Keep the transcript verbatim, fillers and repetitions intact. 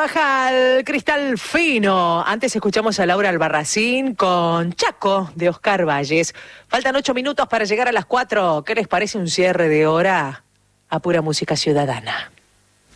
baja al cristal fino. Antes escuchamos a Laura Albarracín con Chaco de Oscar Valles. Faltan ocho minutos para llegar a las cuatro. ¿Qué les parece un cierre de hora a pura música ciudadana?